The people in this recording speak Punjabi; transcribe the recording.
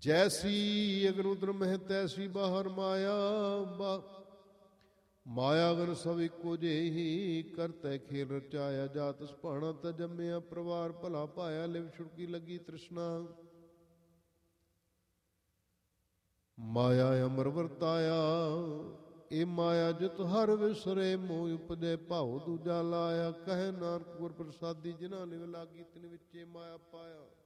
ਜੈਸੀ ਅਗਨ ਉਦਰ ਮਹਿ ਤੈਸੀ ਬਾਹਰ ਮਾਇਆ। ਮਾਇਆ ਅਗਨ ਸਭ ਇੱਕੋ ਜਿਹੀ ਕਰਤੈ ਖੇਲ ਰਚਾਇਆ। ਜਾਤ ਸੁਭਾਣਾ ਤਾ ਜੰਮਿਆ ਪਰਿਵਾਰ ਭਲਾ ਪਾਇਆ। ਲਿਵ ਛੁੜਕੀ ਲੱਗੀ ਤ੍ਰਿਸ਼ਨਾ ਮਾਇਆ ਅਮਰ ਵਰਤਾਇਆ। ਇਹ ਮਾਇਆ ਜਿਤ ਹਰ ਵਿਸਰੇ ਮੋਹ ਉਪਜੈ ਭਾਉ ਦੂਜਾ ਲਾਇਆ। ਕਹਿ ਨਾਨਕ ਗੁਰ ਪ੍ਰਸਾਦੀ ਜਿਨ੍ਹਾਂ ਲਿਵ ਲਾਗੀ ਤਿਨ ਵਿੱਚੇ ਮਾਇਆ ਪਾਇਆ।